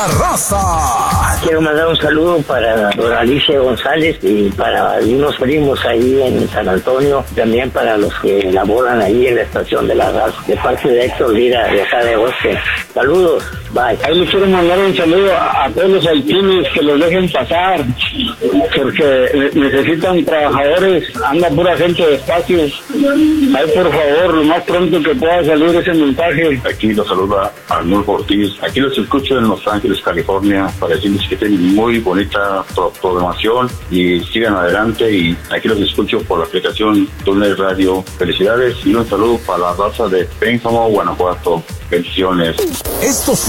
Raza. Quiero mandar un saludo para don Alicia González y para unos primos ahí en San Antonio, también para los que laboran ahí en la estación de la Raza, de parte de Héctor Lira, de acá de Bosque. Saludos, bye. Ahí les quiero mandar un saludo a todos los haitianos, que los dejen pasar, porque necesitan trabajadores, anda pura gente despacio. Ahí por favor, lo más pronto que pueda salir ese mensaje. Aquí los saluda Arnulfo Ortiz, aquí los escucho en Los Ángeles, California, para decirles que tienen muy bonita programación y sigan adelante, y aquí los escucho por la aplicación Túnel Radio. Felicidades y un saludo para la raza de Pénjamo, Guanajuato. Bendiciones. Estos